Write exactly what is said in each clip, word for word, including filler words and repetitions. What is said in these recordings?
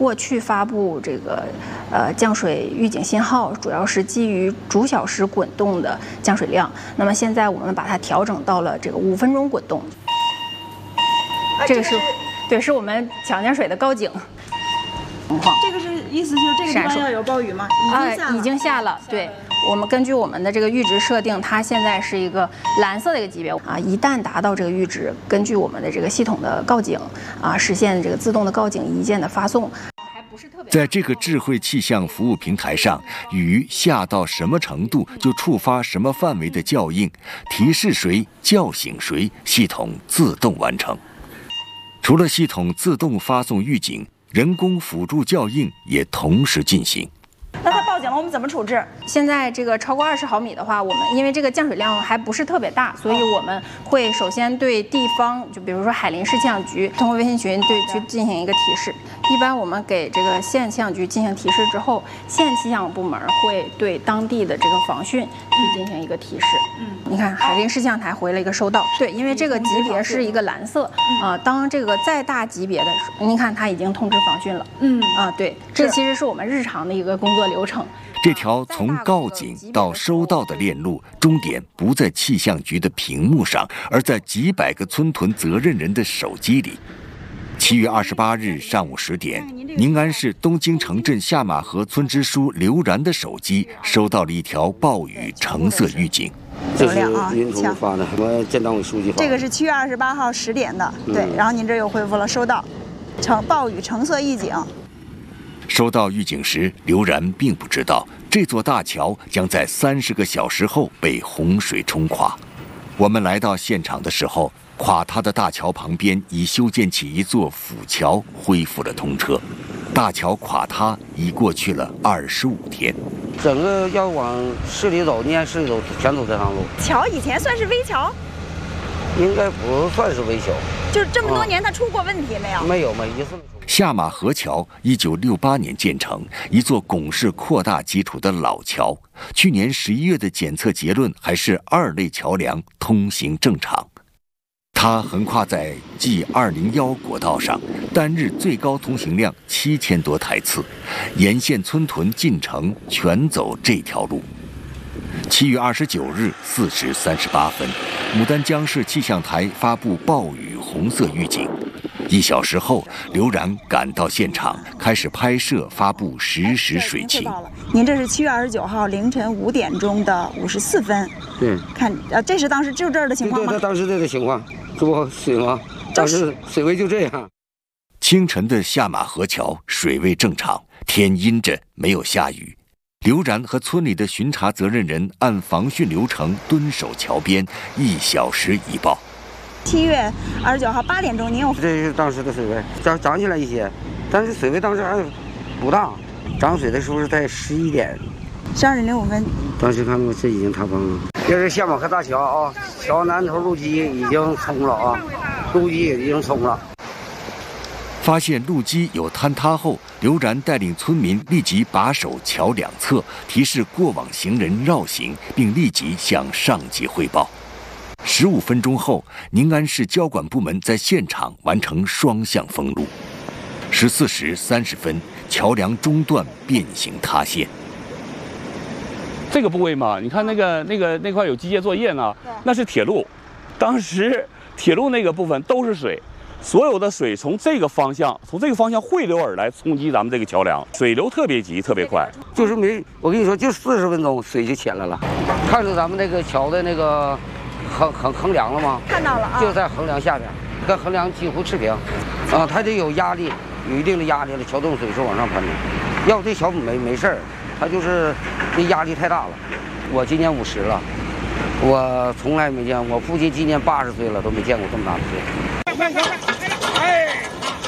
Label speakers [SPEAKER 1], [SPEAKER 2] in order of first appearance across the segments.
[SPEAKER 1] 过去发布这个呃降水预警信号，主要是基于逐小时滚动的降水量。那么现在我们把它调整到了这个五分钟滚动。这个是，对，是我们抢降水的告警情况。
[SPEAKER 2] 这个是意思就是这个地方要有暴雨吗？已经下了。
[SPEAKER 1] 啊，已经下了，对。 我们根据我们的这个阈值设定，它现在是一个蓝色的一个级别啊。一旦达到这个阈值，根据我们的这个系统的告警啊，实现这个自动的告警一键的发送。
[SPEAKER 3] 在这个智慧气象服务平台上，雨下到什么程度就触发什么范围的校应，提示谁、叫醒谁，系统自动完成。除了系统自动发送预警，人工辅助校应也同时进行。
[SPEAKER 2] 那它报警了，我们怎么处置？
[SPEAKER 1] 现在这个超过二十毫米的话，我们因为这个降水量还不是特别大，所以我们会首先对地方，就比如说海林市气象局，通过微信群对去进行一个提示。一般我们给这个县气象局进行提示之后，县气象部门会对当地的这个防汛去进行一个提示。嗯，你看海林市气象台回了一个收到。对，因为这个级别是一个蓝色啊，当这个再大级别的，你看它已经通知防汛了。嗯啊，对，这其实是我们日常的一个工作流程。
[SPEAKER 3] 这条从告警到收到的链路，终点不在气象局的屏幕上，而在几百个村屯责任人的手机里。七月二十八日上午十点，宁安市东京城镇下马河村支书刘然的手机收到了一条暴雨橙色预警。
[SPEAKER 4] 这是民众发的，什么县党委书记发的。
[SPEAKER 2] 这个是七月二十八号十点的，对。然后您这又回复了收到，橙暴雨橙色预警。
[SPEAKER 3] 收到预警时，刘然并不知道这座大桥将在三十个小时后被洪水冲垮。我们来到现场的时候，垮塌的大桥旁边已修建起一座辅桥，恢复了通车。大桥垮塌已过去了二十五天。
[SPEAKER 4] 整个要往市里走，宁安市里走，全走这趟路。
[SPEAKER 2] 桥以前算是危桥，
[SPEAKER 4] 应该不算是危桥。
[SPEAKER 2] 就是这么多年，它出过问题没有？
[SPEAKER 4] 没有，没一次没出。
[SPEAKER 3] 下马河桥一九六八年建成，一座拱式扩大基础的老桥。去年十一月的检测结论还是二类桥梁通行正常。它横跨在 G 二零一国道上，单日最高通行量七千多台次，沿线村屯进城全走这条路。七月二十九日四时三十八分，牡丹江市气象台发布暴雨红色预警。 一小时后，刘然赶到现场，开始拍摄发布实时水情。
[SPEAKER 2] 您这是七月二十九号凌晨五点钟的五十四分。
[SPEAKER 4] 对，
[SPEAKER 2] 看，呃，这是当时就这儿的情况吗？
[SPEAKER 4] 对，当时这个情况，这不水吗？当时水位就这样。
[SPEAKER 3] 清晨的下马河桥水位正常，天阴着，没有下雨。刘然和村里的巡查责任人按防汛流程蹲守桥边，一小时一报。
[SPEAKER 2] 七月二十九号八点钟，您有
[SPEAKER 4] 这是当时的水位涨涨起来一些，但是水位当时还不大，涨水的时候是在十一点，
[SPEAKER 2] 十二点零五分。
[SPEAKER 4] 当时看到这已经塌方了。这是下马河大桥啊，桥南头路基已经冲了啊，路基也已经冲了。
[SPEAKER 3] 发现路基有坍塌后，刘然带领村民立即把守桥两侧，提示过往行人绕行，并立即向上级汇报。 十五分钟后，宁安市交管部门在现场完成双向封路。十四时三十分，桥梁中段变形塌陷。
[SPEAKER 5] 这个部位嘛，你看那个那个那块有机械作业呢，那是铁路。当时铁路那个部分都是水，所有的水从这个方向，从这个方向汇流而来，冲击咱们这个桥梁，水流特别急，特别快。
[SPEAKER 4] 就是没，我跟你说，就四十分钟，水就起来了。看着咱们那个桥的那个。 横横横梁了吗？
[SPEAKER 2] 看到了啊，
[SPEAKER 4] 就在横梁下边，跟横梁几乎持平，啊，它得有压力，有一定的压力了，桥洞水是往上喷的。要这桥没没事儿，它就是这压力太大了。我今年五十了，我从来没见，我父亲今年八十岁了，都没见过这么大的水。哎，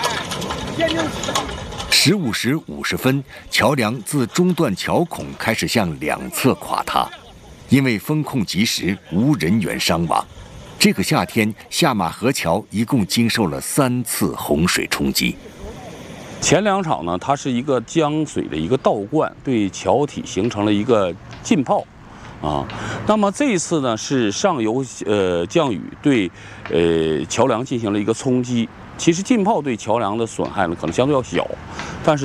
[SPEAKER 3] 十五时五十分，桥梁自中段桥孔开始向两侧垮塌。 因为风控及时，无人员伤亡。这个夏天，下马河桥一共经受了三次洪水冲击。
[SPEAKER 5] 前两场呢，它是一个江水的一个倒灌，对桥体形成了一个浸泡，啊，那么这一次呢是上游呃降雨对呃桥梁进行了一个冲击。其实浸泡对桥梁的损害呢可能相对要小，但是。